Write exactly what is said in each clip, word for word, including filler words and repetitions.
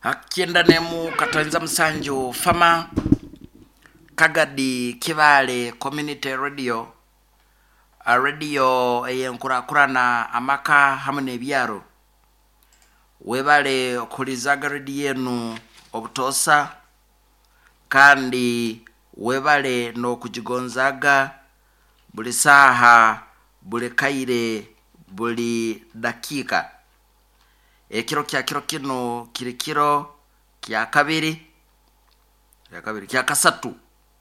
Akienda nemu katonza musanju fama Kagadi Kibale Community Radio, a radio eyenkura kurana amaka hamwe ebyaro webale okulizaga radio yenu obutosa kandi webale no kujigonzaga buli saha buli kaire buli dakika. Ekiro kya kiro kino kiri kiro kya kabiri kya kabiri kya kasatu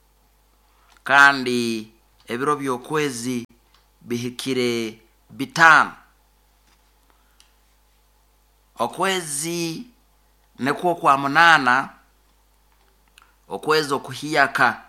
kandi ebiro byokwezi bihikire bitano. Okwezi nekwo kwa munana okwezi okuhiyaka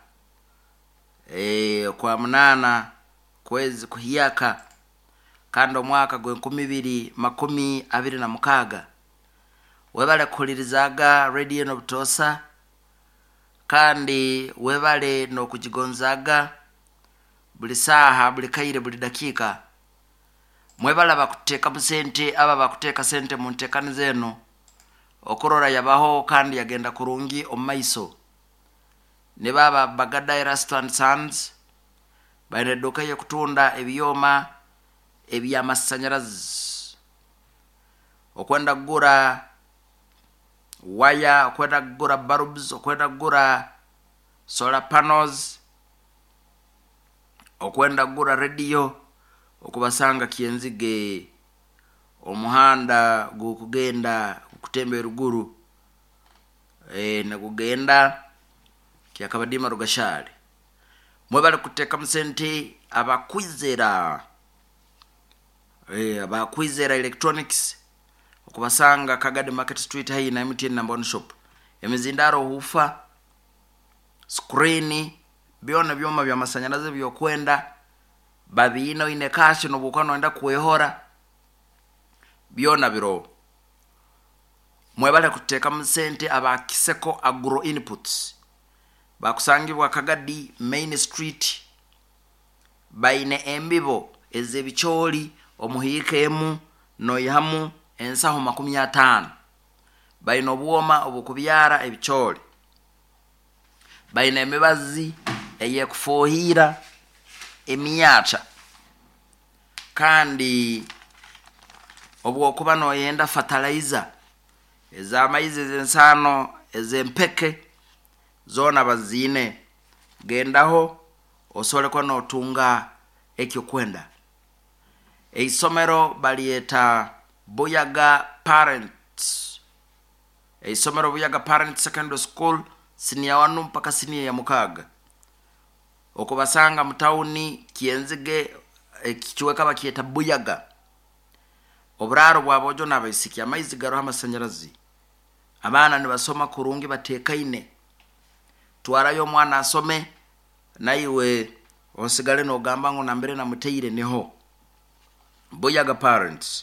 eh kwa munana kwezi kuhiyaka kandi omwaka gwe nkumi ibiri makumi abiri na mukaga webale kulirizaga radio no butosa kandi webale no kujigonzaga buli saha buli kaire buli dakika. Mwebala bakuteka musente aba bakuteka sente muntekani zeno okurora yabaho kandi yagenda kurungi omaiso ne baba Bagada Restaurant Sons bayine doka ye kutunda ebiyoma ebyamasanyarazi okwenda gura waya okwenda gura bulbs okwenda gura solar panels okwenda gura radio okubasanga Kienzige omuhanda gukugenda kutembera ruguru eh na kugenda kyakabadima rugashale. Mwebale kuteka musente abakwizera eh abakwizera electronics okubasanga Kagadi Market Street high na M T N number one shop emizindaro hufa screen byona byoma bya masanyaraze byokwenda babino ine kashi no bukano enda kuehora byona biro. Mwebale kuteka musente abakiseko agro inputs bakusangibwa Kagadi Main Street baine embibo ezebicholi omuhikemu no yamu ensaho makumi atano baine obuoma obukubyara ebicholi baine emibazi eyekufohira emiyata kandi obwo kuba no yenda fertilizer ezamaize zensano ezempeke zona bazine gendaho osole kwa no tunga ekyo kwenda. Eisomero balieta Buyaga Parents Eisomero Buyaga Parents Secondary School senior wanu mpaka senior ya mukaga okubasanga mutauni Kienzige kichweka bakieta Buyaga obraro bwabojo nabaisikia maizi garo amasanyarazi abana ni basoma kurungi batekaine twarayo mwana asome naiwe osigale no gamba ngo nambere na muteire neho. Buyaga Parents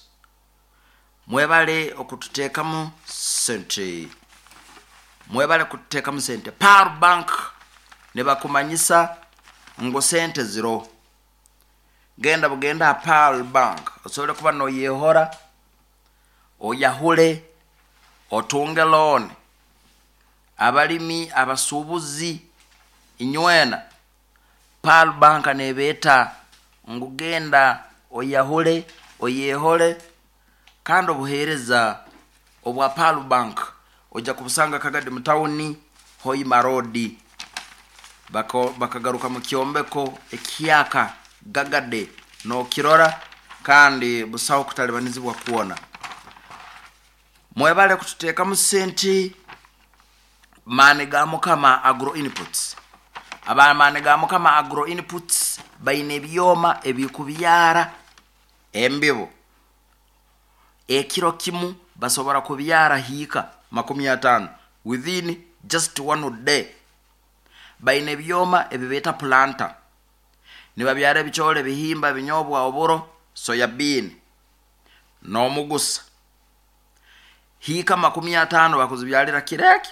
mwebale okututekamu sente mwebale kututekamu sente Power Bank ne bakumanyisa ngo sente zero genda bugenda Power Bank osole kuba no yehora oyahule otunge loan abalimi abasubuzi inywena Power Bank nebeta ngugenda oyahule oyehole kandi obuhereza obwa Power Bank oja kubusanga Kagadi mutauni Hoima Road bako bakagaruka mu Kyombeko ekiyaka Gagade no kirora kandi busaho kutalibanizibwa kuona. Mwebale kututeka musenti manegamo kama agro inputs aba manegamo kama agro inputs baine byoma ebikubyara embibo ekiro kimu basobora kubyara hika makumi atano within just one day baine byoma ebibeta planta nibabyara bichole bihimba binyobwa oburo soya bean no mugusa hika makumi atano bakuzibyalira kireki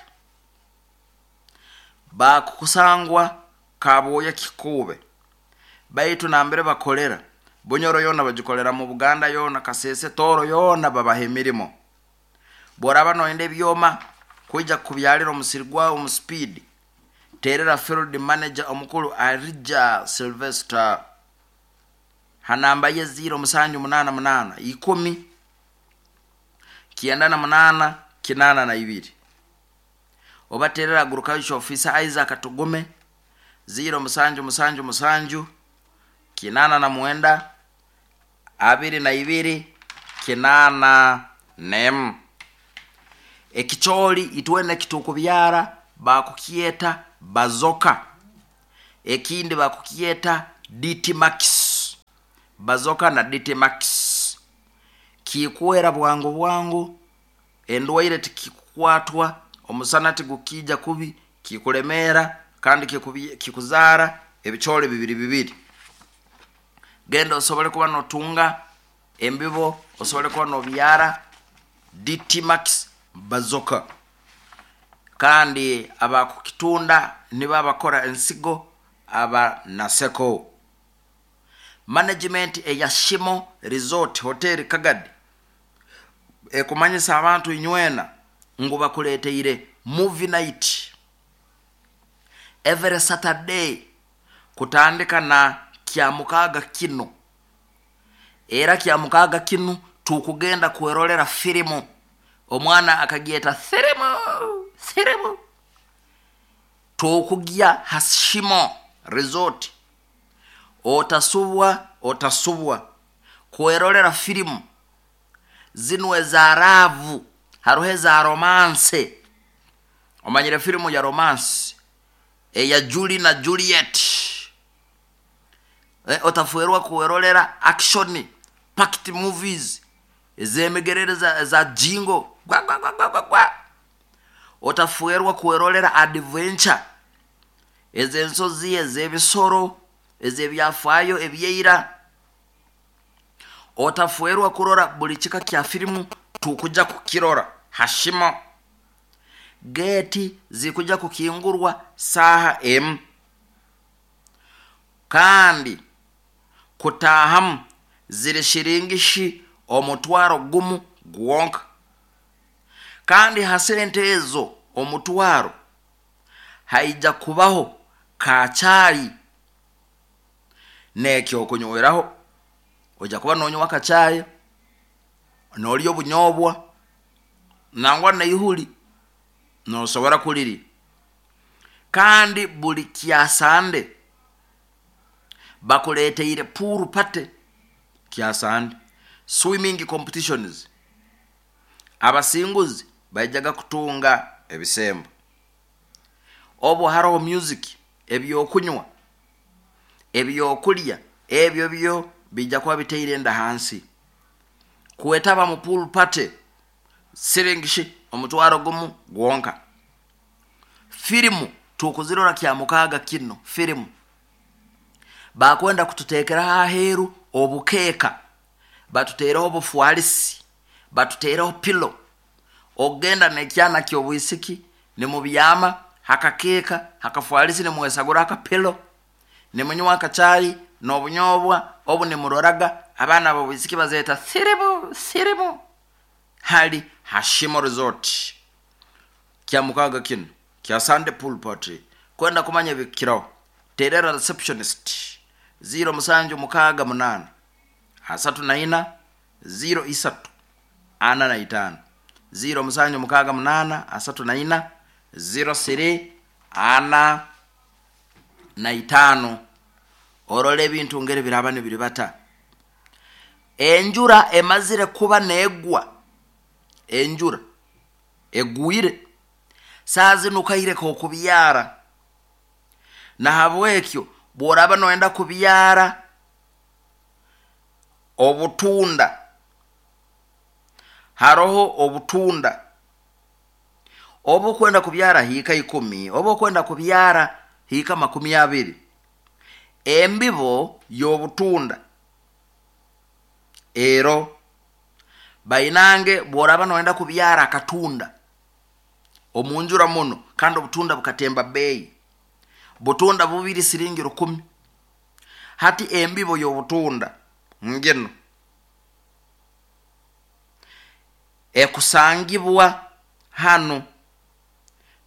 bakusangwa kaboya kikube baitu nambere bakolera Bunyoro yona bajikolera mu Buganda yona Kasese Toro yona babahe mirimo boraba no ende byoma kuija kubyalira omusiri gwawo mu speed terera field manager omukulu Arija Sylvester hanamba ye zero musanju munana munana ikumi kienda na munana kinana na ibiri obaterera agriculture officer Isaac Tugume zero musanju musanju musanju kinana na mwenda abiri na ibiri kinana nem ekicholi itwene kitukubyara bakukieta bazoka ekindi bakukieta D T Max bazoka na D T Max kikwera bwangu bwangu endwaire tikikukwatwa omusanati gukija kubi kikulemera kandi kikuzara ebichole bibiri bibiri genda osobole kuba notunga embibo osobole kuba no byara D T Max bazoka kandi abakukitunda niba bakora ensigo aba naseko management eya Shimo Resort Hotel Kagadi ekumanyisa abantu inywena nguba kuleteire movie night every Saturday kutandika na kyamukaga kino era kyamukaga kino tukugenda kuerolera filimu omwana akagieta seremo seremo tukugya Hashimo Resort otasubwa otasubwa kuerolera filimu zinwe za ravu haruhe za romance omanyire filimu ya romance e ya Julie na Juliet e, otafuerwa kuerolera action packed movies ezemegerere za, za jingo gwa gwa gwa gwa gwa otafuerwa kuerolera adventure ezensozi ezebisoro ezebyafayo ebyeira otafuerwa kurora buli kika kya filimu tukuja kukirora Hashimo geti zikuja kukingurwa saha m kandi kutaham zire shiringishi omutwaro gumu gwonka kandi hasente ezo omutwaro haija kubaho kachari nekyo okunyweraho oja kuba nonywa kachaye noli obunyobwa nangwa na ihuli no sobora kuliri kandi buli kyasande bakuleteire puru pate kyasande swimming competitions abasinguzi bajaga kutunga ebisembo obo haro music ebyo kunywa ebyo kulya ebyo byo bija kwa biteire nda hansi kuetaba mu pool party siringishi omutwaro gumu gwonka filimu tukuzirora kya mukaga kino filimu bakwenda kututekera aheru obukeka batutera obufualisi batutera opilo ogenda nekyana kyo bwisiki ne mubiyama hakakeka hakafualisi ne mwesagura akapilo ne munywa akachai no bunyobwa obu ne muroraga abana bo bwisiki bazeta siribu siribu hali Hashimo Resort kya mukaga kino kya Sunday pool party kwenda kumanya bikiro terera receptionist zero musanju mukaga munana asatu na ina zero isatu ana na itano zero musanju mukaga munana asatu na ina zero siri ana na itano orole bintu ngere birabane biri bata enjura emazire kuba negwa enjura eguire sazi nukaire ko kubiyara na habwekyo boraba noenda kubiyara obutunda haroho obutunda obo kwenda kubyara hika ikumi obo kwenda kubyara hika makumi abiri embibo yobutunda ero bainange boraba noenda kubyara katunda omunjura muno kandi obutunda bukatemba bei butunda bubiri siringi rukumi hati embibo yobutunda ngeno ekusangibwa hano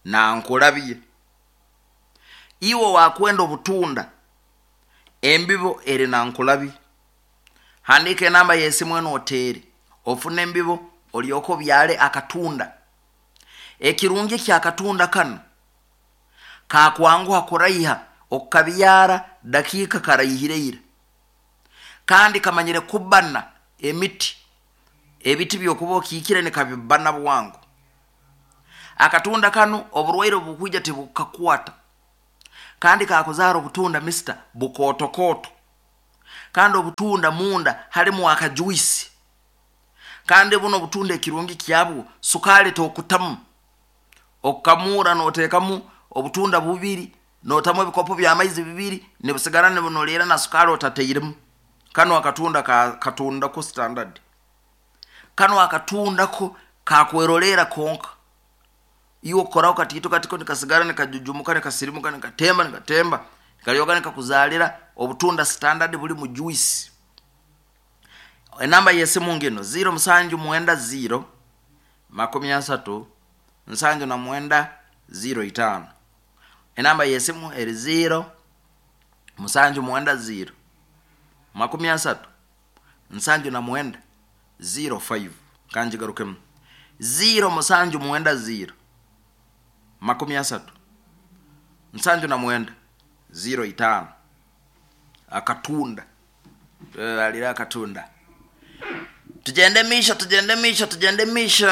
na nkulabye iwo wakwenda obutunda embibo eri na nkulabye handika enamba yesimu eno hoteri ofuna embibo olyoko byale akatunda ekirungi kya katunda kano kakwangu hakuraiha okabyara dakika karayihireire kandi kamanyire kubana emiti ebiti byokuba kikire ne kabibana bwangu akatunda kano oburwaire bukujja tibukakwata kandi kakuzaro obutunda mister bukotokoto kandi obutunda munda halimu akajuisi kandi buno obutunda ekirungi kyabwo sukale tokutamu okamura notekamu obutunda bubiri notamu ebikopo bya maizi bibiri ne busigara ne bunolera na sukale otateiremu kano akatunda ka katunda ko standard kano akatunda ko kakwerolera konka iyo kora ukatito katiko nikasigara nikajujumuka nikasirimuka nikatemba nikatemba kalioga nikakuzalira obutunda standard buli mu juice enamba yesimu ngino zero musanju mwenda zero makumi asatu nsanju na mwenda zero itano enamba yesimu eri zero musanju mwenda zero makumi asatu nsanju na mwenda zero five kanji garukemu zero musanju mwenda zero makumi asatu nsanju na mwenda zero itano akatunda uh, alira akatunda tujende misha tujende misha tujende misha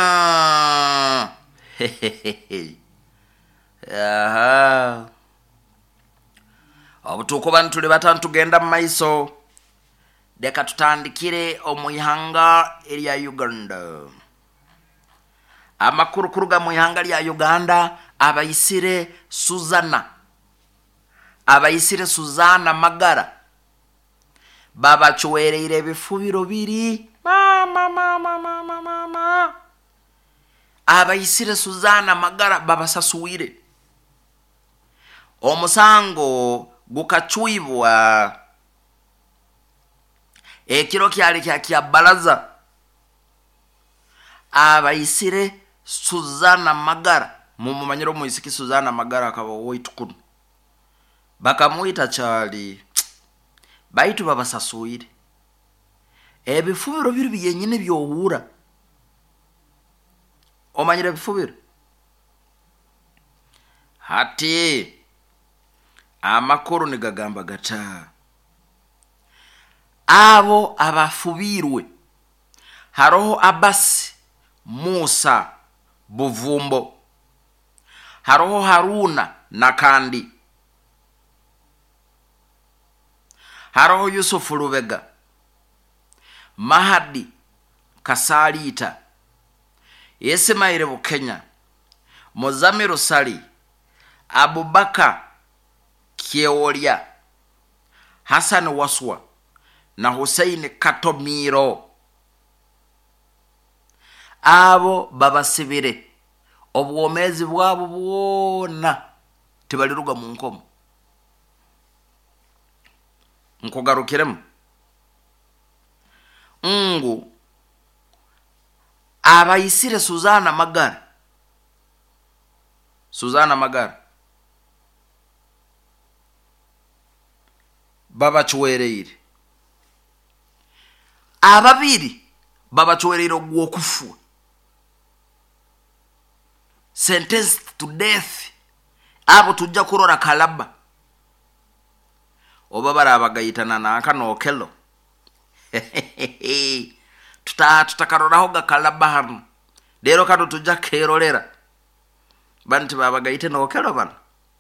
aha obutuko bantu le batanu tugenda maiso deka tutandikire omuyanga eria Uganda amakuru kuruga muyanga lya Uganda abayisire Suzana abayisire Suzana Magara baba chwereire bifubiro biri mama mama mama mama abayisire Suzana Magara baba sasuwire omusango gukachuibwa ekiro kyali kya kya balaza abayisire Suzana Magara mumumanyiro muisiki Suzana Magara akaba woitukunu bakamuita chali baitu baba sasuwire ebifubiro biri byenyine byohura omanyire bifubiro hati amakuru nigagamba gata abo abafubirwe haroho Abasi Musa Buvumbo haroho Haruna Nakandi haroho Yusufu Rubega Mahadi Kasalita Yesemaire Bukenya Mozamiru Sali Abubaka Kiewolia Hassan Waswa na Hussein Katomiro abo babasibire obwomezi bwabo bwona tibaliruga mu nkomo nkugarukiremu ngo abayisire Suzana Magara Suzana Magara baba chwereire ababiri baba chwereire gwokufu sentenced to death abo tujja kurora kalaba obabara abagayitana na akano kelo tuta tutakarora hoga kalaba hano dero kado tujja kerolera bantu babagayite no kelo bana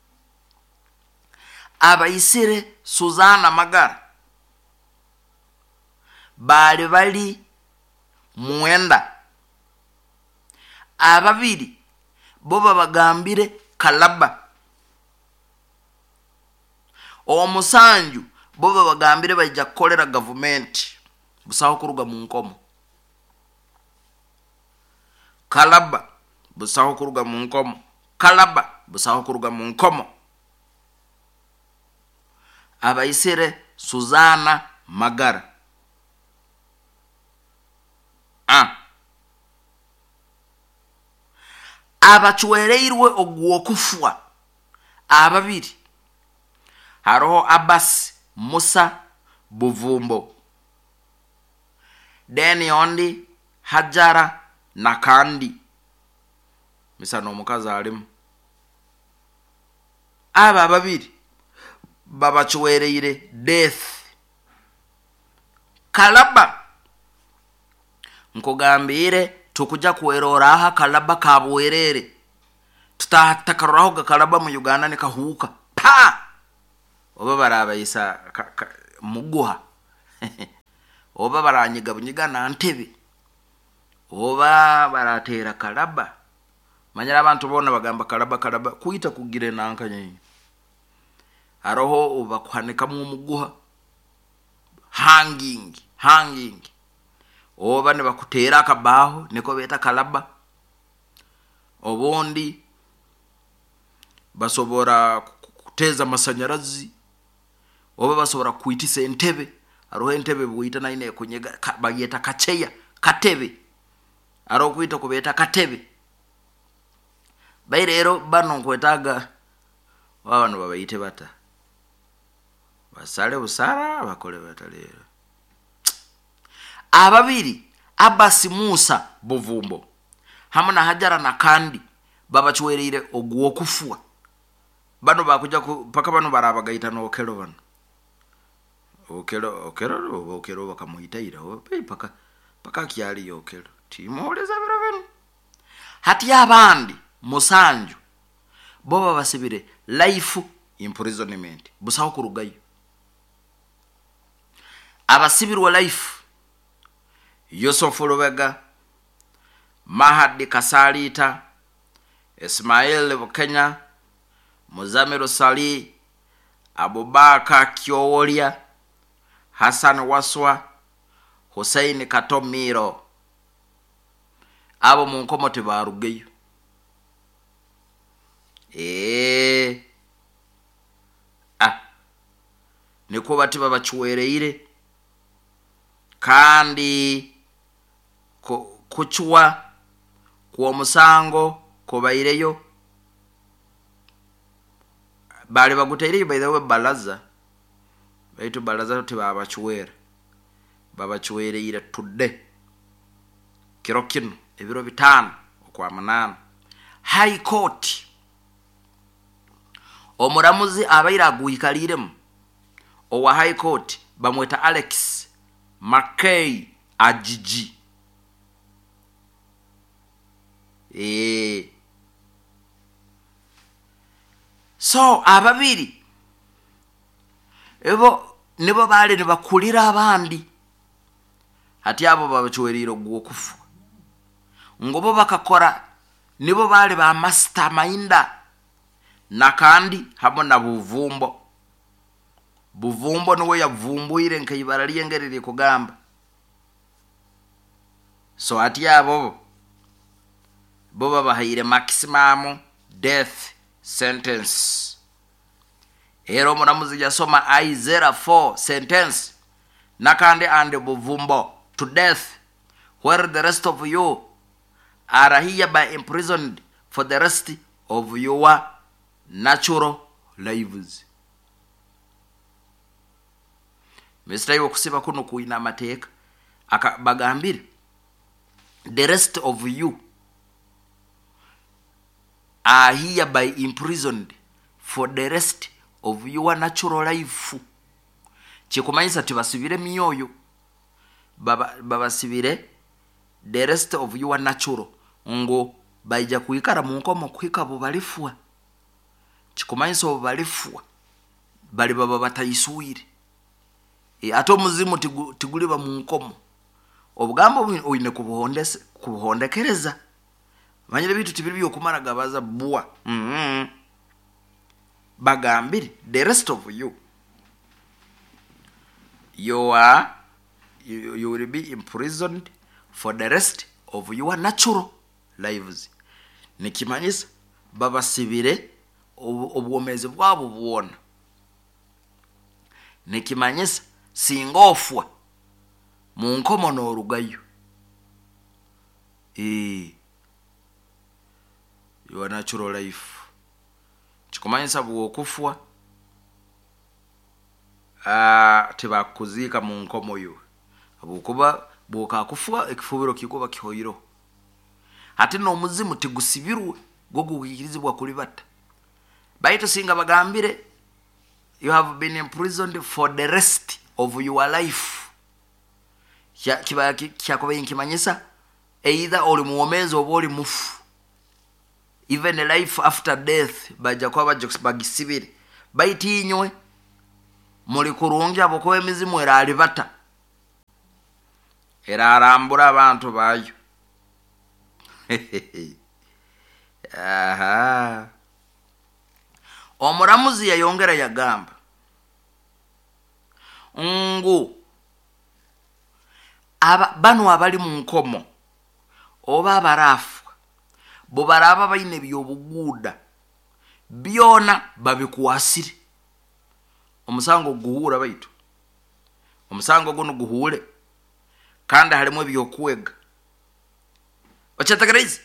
abayisire Suzana Magara bali bali mwenda ababiri boba bagambire kalaba omusanju boba bagambire bajja kolera government busaho kuruga mu nkomo kalaba busaho kuruga mu nkomo kalaba busaho kuruga mu nkomo abayisire Suzana Magara ah abachwereirwe ogwokufwa ababiri haroho Abbas Musa Buvumbo Deni Ondi Hajara Nakandi misano omukazi alimu aba babiri babachwereire death Kalaba nkugambire tukuja kuerora aha Kalaba kabwerere tutatakaruraho ga Kalaba mu Uganda ne kahuka pa oba barabayisa muguha oba baranyiga bunyiga na ntebe oba baratera Kalaba manyira abantu bona bagamba Kalaba Kalaba kuita kugire nankanye aroho oba kwanika mu muguha hanging hanging oba ne bakutera akabaho niko beta Kalaba obondi basobora kuteza masanyarazi oba basobora kuitisa entebe aroho entebe buita na ine kunyega bageta kacheya katebe aro kuita kubeta katebe bairero bano kwetaga wabano babayite bata basale busara bakole batalero ababiri Abbas Musa Buvumbo hamana Hajara Nakandi babachwereire ogwokufwa bano bakuja paka bano barabagaita no okero bano okero okero okero bakamuhitaira ope paka paka kyali okero timoleza biravenu hati abandi musanju boba basibire life imprisonment busaho kurugayo abasibirwa life Yusuf Lubega Mahadi Kasalita Ismail Bukenya Muzamiru Sali Abubaka Kyowolia Hassan Waswa Hussein Katomiro abo munkomote barugeyo eh ah niko bati babachwereire kandi kuchwa kuwa musango kobaireyo bali baguteire by the way balaza baitu balaza tuti babachwere babachwereire tudde kirokino ebiro bitano okwa manana High Court omuramuzi abaira guyikaliremu owa High Court bamweta Alex Mackay Ajiji eh so ababiri ebo nibo bali ne bakulira abandi hati abo babachweriro gwokufu ngobo bakakora nibo bali ba masterminda Nakandi habona Buvumbo Buvumbo niwe yavumbuire nkayibara liyengerere kugamba so hati abo boba bahire maximum death sentence ero muramuzi yasoma I zero four sentence Nakandi and Buvumbo to death where the rest of you are hereby imprisoned for the rest of your natural lives. Mister Iwo kusiba kuno kuina mateka aka bagambiri the rest of you are hereby imprisoned for the rest of your natural life. Chikumanyisa tibasibire myoyo baba baba sibire the rest of your natural ngo baija kuikara munkomo kuika bubalifwa chikumanyisa bubalifwa bali baba batayisuire e ato muzimu tigu, tiguliba munkomo obugambo oyine kubuhondese kubuhondekereza manyire bitu tibiri byokumara gabaza bua mhm bagambiri the rest of you you are you, you will be imprisoned for the rest of your natural lives. Nikimanyisa baba sibire obwomezi bwabo buona. Nikimanyisa singofwa mu nkomo n'orugayo. Eh your natural life. Chikumanyisa bw'okufwa ah tebakuziika mu nkomo yo. Abukuba bw'okakufwa ekifubiro kikuba kihoyiro. Ate n'omuzimu tegusibirwe gwo gukirizibwa kulibata. Baito singa bagambire you have been imprisoned for the rest of your life. Kya kiba kyakobe nkimanyisa either oli muomezi oba oli mufu. Even a life after death baja kwa bajoks bagisibire. Baiti nywe muri kurungi abokowe emizimu era alibata. Era arambura abantu bayo. Aha. Omuramuzi yayongera yagamba ngu aba banu abali mu nkomo oba abarafu bo baraba bayine byobuguda byona babikuwasire omusango guhura baitu omusango guno guhure kandi harimo byokuwega Ochatagarezi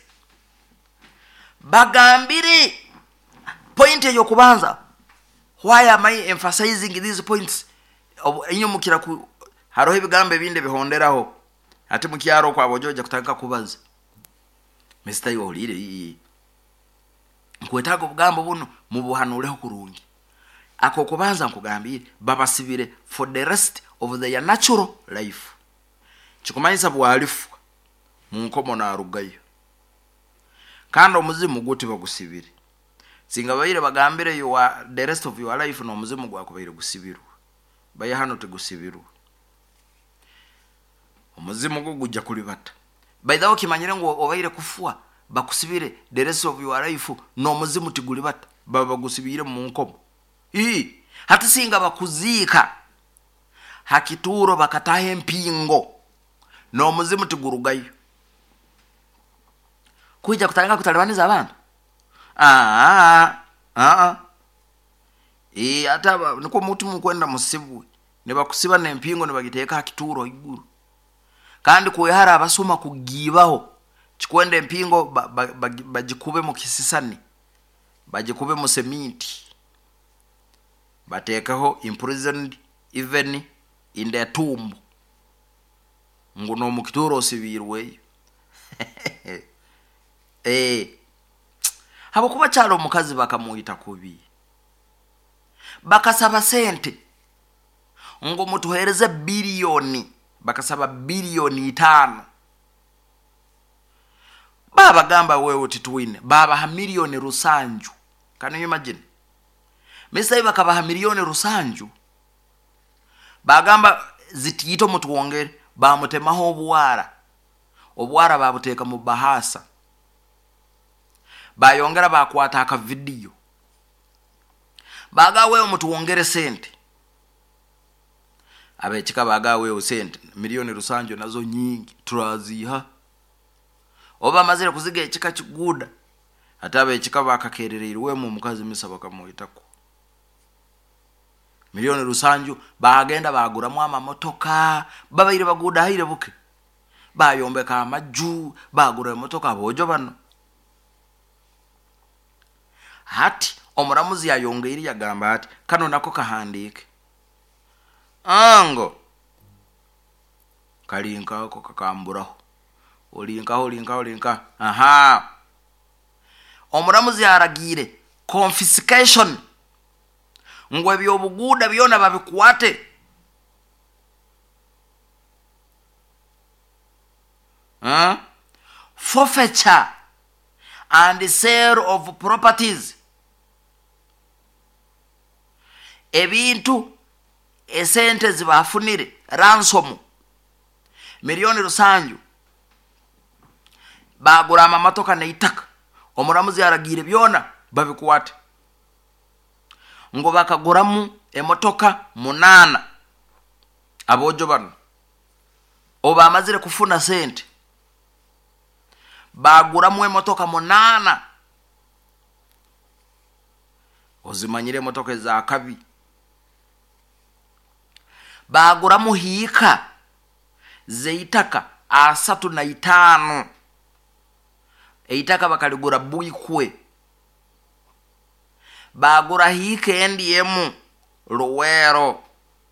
bagambire point yo kubanza. Why am I emphasizing these points? Inyo mukira ku haroho ibigambe binde bihonderaho ati mukyaro kwa bojoja kutaka kubaza Mister Yolire nkwetaga obugambo buno mu buhanuleho kurungi ako kubanza nkugambire babasibire for the rest of their natural life. Chikumanyisa bwalifu mu nkomo na rugayo kandi omuzimu guti bagusibire singa bayire bagambire you are the rest of your life no muzimu gwakubayire gusibirwa baye hano tegusibirwa omuzimu go gujja kulibata by the way kimanyire ngo obayire kufua bakusibire the rest of your life no muzimu tigulibata baba gusibire mu nkomo ii hata singa bakuzika hakituro bakatahe mpingo no muzimu tigurugayo kuja kutanga kutalibaniza abantu ah ah eh hata niko mutu mukwenda musibu ne bakusiba ne mpingo ne bagiteka hakituro iguru kandi kuhara abasoma kugibaho chikwende mpingo bagikube mu kisisani bagikube mu sementi batekaho imprisoned even in their tomb nguno mu kituro sibirwe eh habo kuba cyalo mukazi bakamuhita kubi bakasaba sente ngo mutuhereze bilioni bakasaba bilioni tano baba gamba wewe tituine baba ha milioni rusanju can you imagine Mister bakaba ha milioni rusanju bagamba zitito mutuongere bamutemaho obuwara obuwara babuteka mu bahasa bayongera bakwata aka video baga wewe mutuongere sente abechika baga wewe sente milioni rusanjo nazo nyingi turaziha oba mazire kuziga ekika kiguda hata abechika bakakerererwe mu mukazi misaba kamuhitako milioni rusanjo bagenda bagura mu amamotoka babayire baguda haire buke bayombeka amaju bagura motoka bojo bano hati omuramuzi yayongeri yagamba hati kano nako kahandike ango kalinka ko kakamburaho olinka olinka olinka aha omuramuzi yaragire confiscation ngwe byobuguda byona babikwate huh? Forfeiture and sale of properties ebintu esente zibafunire ransom milioni rusanju bagura amamatoka neitaka omuramuzi yaragire byona babikuwate ngo bakaguramu emotoka munana abojo bano oba amazire kufuna sente baguramu emotoka munana ozimanyire emotoka za kabi baguramu hika zeitaka asatu na itano eitaka bakaligura bwikwe bagura hike endi emu Luwero.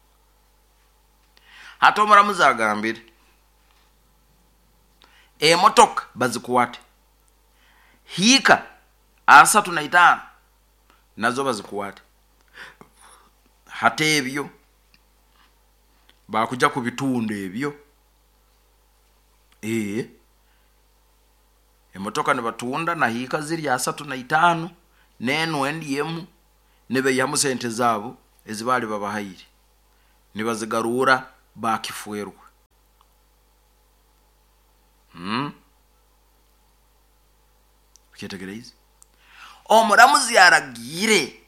Hato muramuzi agambire emotoka bazikuwate hika asatu na itano nazo bazikuwate. Hate ebyo bakuja ku bitundu ebyo eh emotoka ne batunda na hika ziri asatu na itano nenu endi emu nebe yamu sente zabo ezibali babahayire nibazigarura bakifwerwe. Hmm kitegereza omuramuzi yaragire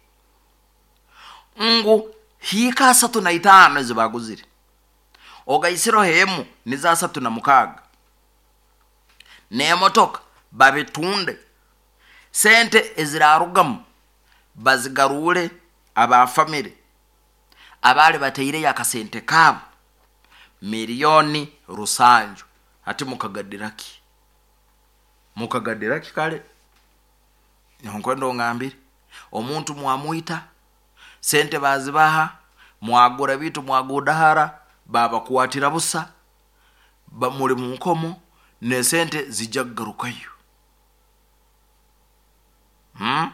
ngo hika asatu na itano ezibaguzire ogaisiro hemu niza asatu na mukaga ne motoka babitunde sente ezirarugamu bazigarure aba family abali bateire yakasente kabo miliyoni rusanju ati mukagadiraki mukagadiraki kale nkondo ngambire omuntu mwamuita sente bazibaha mwagura bitu mwagudahara baba kuwatira busa bamuri mu nkomo ne sente zijagarukayo. Hmm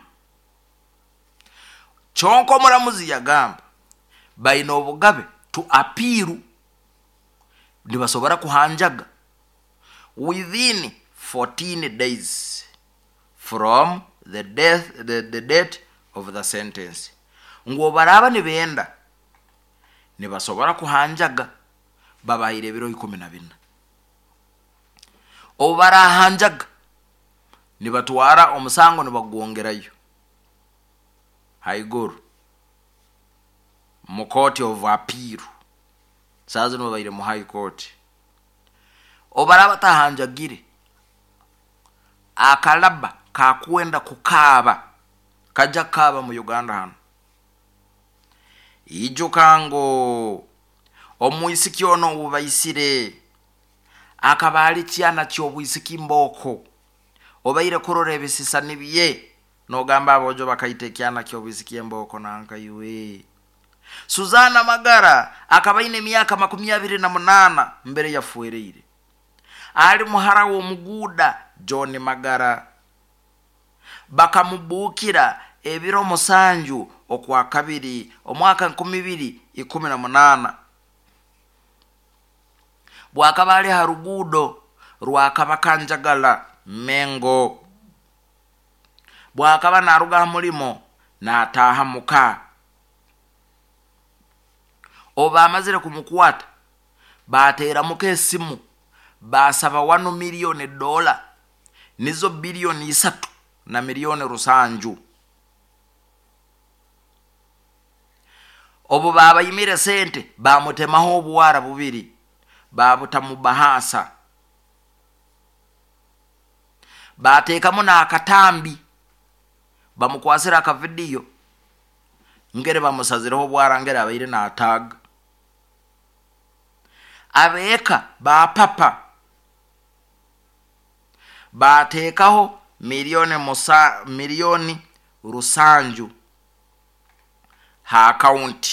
chonko muramuzi yagamba baino obugabe tu apiru nibasobora kuhanjaga within fourteen days from the death the, the date of the sentence. Ngo baraba nibenda nibasobora kuhanjaga babahire biro ikumi na bine obara hanjaga nibatwara omusango nibagongerayo haiguru mu court of appeal sazo no baire mu high court obara batahanjagire akalaba kakwenda kukaba kaja kaba mu Uganda hano ijo kango omuisiki ono ubaisire akabali cyana cyo bwisiki mboko obaire kurore bisisa nibiye no gamba abojo bakayitekyana cyo bwisiki mboko nanka yuwe. Suzana Magara akabaine myaka makumi abiri na munana mbere ya fuereire ali muhara wo muguda John Magara bakamubukira ebiro musanju okwa kabiri omwaka nkumi bibiri ikumi na munana bwakabali harugudo rwakabakanjagala Mengo bwakaba naruga mulimo nataha muka oba amazire kumukwata batera mukesimu basaba one million dola nizo bilioni isatu na milioni rusanju obo baba yimire sente bamutemaho obuwara bubiri babuta mu bahasa batekamo na akatambi bamukwasira aka video ngere bamusazireho obuwara ngere abaire na tag abeka ba papa batekaho milioni musa milioni rusanju ha account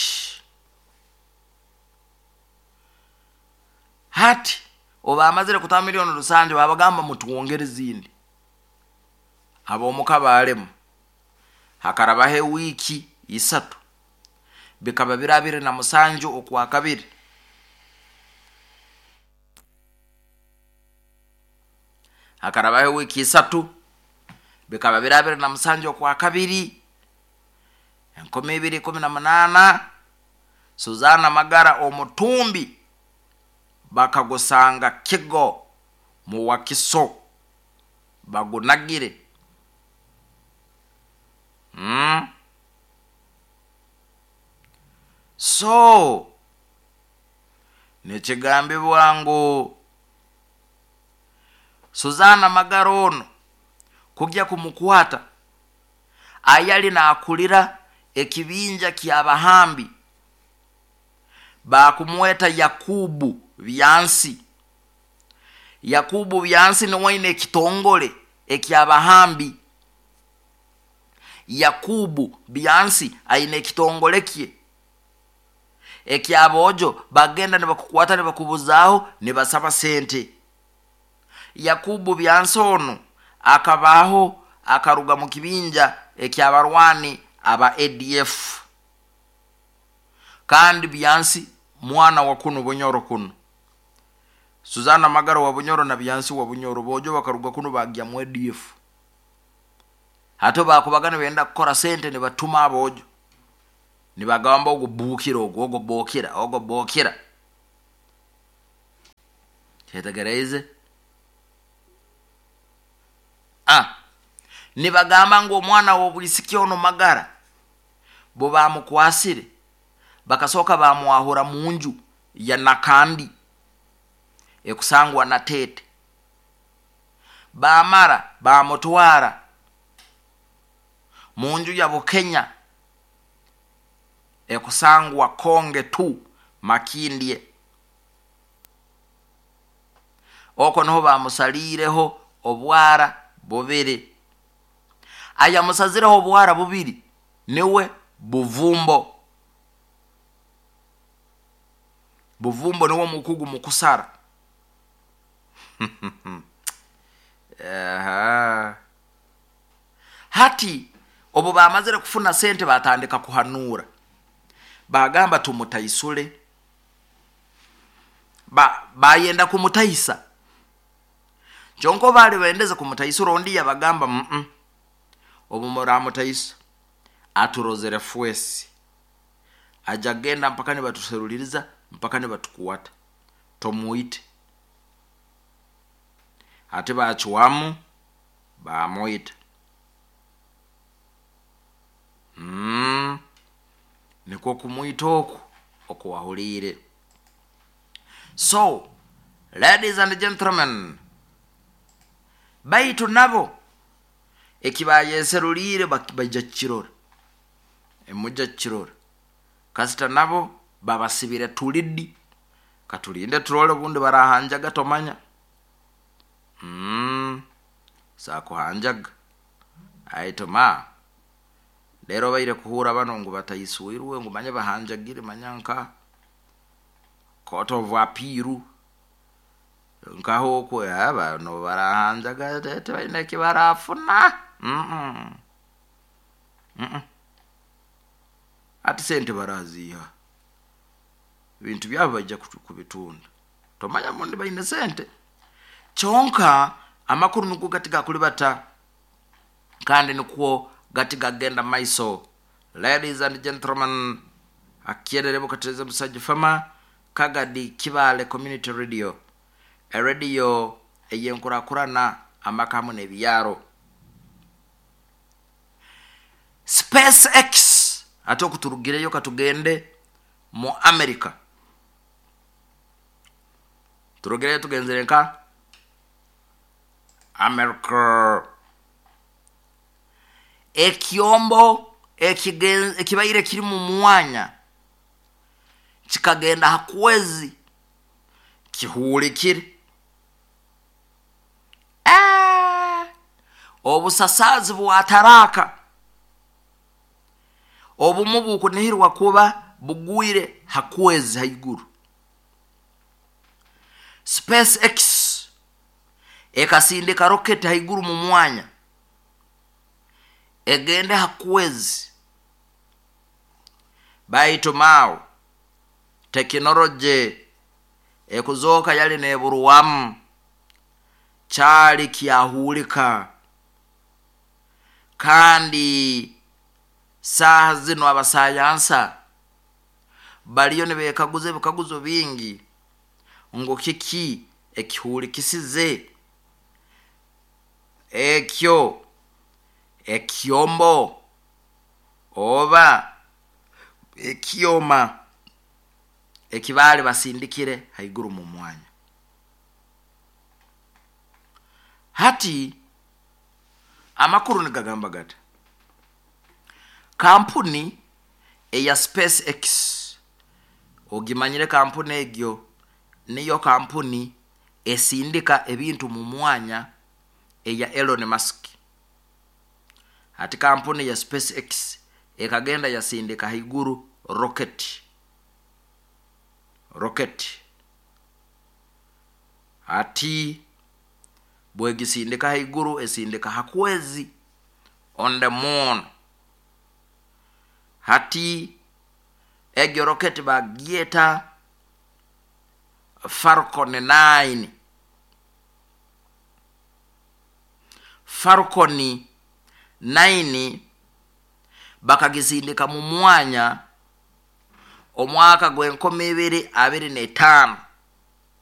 hati oba amazire kuta milioni rusanju babagamba mutuongere zindi abo mukabalemu hakarabahe wiki isatu bikaba birabire na musanju okwa kabiri hakarabahe wiki isatu bikaba birabire na musanju okwa kabiri nkumi ibiri kumi na munana Suzana Magara omutumbi bakagosanga Kigo mu Wakiso bagunagire. Hmm so nechigambe bwangu Suzana Magara ono kujya kumukwata ayali na akulira ekibinja kyabahambi bakumweta Yakubu Byansi. Yakubu Byansi no wine kitongole ekyabahambi Yakubu Byansi aine kitongole kye ekyabojo bagenda ne bakukwata ne bakubuzaho ne basaba sente. Yakubu Byansi ono akabaho akaruga mu kibinja ekyabarwani aba A D F kandi Byansi mwana wa kuno Bunyoro kuno. Suzana Magaro wa Bunyoro na Byansi wa Bunyoro bojo bakaruga kuno bagya mu A D F. Hato bakubagana benda kukora sente ne batuma abojo ni bagamba ogubukira ogo bokira ogo bokira kyetegereze. Ah ni bagamba ngo omwana wo bulisiki ono Magara bo bamukwasire bakasoka bamuahura munju ya Nakandi ekusangwa na Tete bamara bamutwara munju ya Bukenya ekusangwa Konge tu Makindye oko noho bamusalireho obwara bubiri. Aya musazireho obwara bubiri niwe Buvumbo. Buvumbo niwo mukugu mukusara. Aha. Hati obo bamazire kufuna sente batandika kuhanura bagamba tumutayisule ba bayenda kumutayisa jonko bali baendeze kumutayisura ondi yabagamba mm obo muramutayisa aturozere fuesi ajagenda mpaka ne batuseruliriza mpaka ne batukuwata tomuite ate baachwamu bamuita Mm. Niko kumuita oku okuwahulire. So, ladies and gentlemen, baitu nabo ekibayeserulire bakibajja kirora. Emujja kirora. Kasita nabo babasibire tulidi. Katulinde turole bundi barahanjaga tomanya. Mm. Sako hanjaga. Aito ma. Lero baire kuhura bano ngo batayisuirwe ngo manye bahanjagire manyanka koto vapiru nkaho ko yaba no barahanjaga tete baine kibarafuna mhm mhm ati sente baraziha bintu byabo bajja kubitunda tomanya monde baine sente chonka amakuru nuko katika kulibata kandi nuko gatiga genda maiso. Ladies and gentlemen, akierere bukateze musajja fama Kagadi Kibale Community Radio, a radio eyenkura kurana amakamu nebiyaro. SpaceX atoku turugireyo katugende mu America. Turugireyo tugenzerenka America. Ekiombo ekigen ekibaire kiri mu mwanya kikagenda hakwezi kihulikire ah obusasazi bwataraka obumubu kunihirwa kuba bugwire hakwezi haiguru. SpaceX ekasindika rocket haiguru mu mwanya egende hakwezi baitu mao technology ekuzoka yali neburuwamu chali kiahulika kandi saha zino abasayansa baliyo ne bekaguze bikaguzo bingi ngo kiki ekihulikisize ekyo ekiombo oba ekioma ekibale basindikire haiguru mu mwanya. Hati amakuru nigagamba gata kampuni eya SpaceX ogimanyire kampuni egyo niyo kampuni esindika ebintu mu mwanya eya Elon Musk. Ati kampuni ya SpaceX ekagenda yasindika haiguru rocket rocket ati bwegisindika haiguru esindika hakwezi on the moon. Hati egyo rocket bagieta Falcon nine. Falcon nine bakagisindika mu mwanya omwaka gwenkumi ibiri abiri n'etaano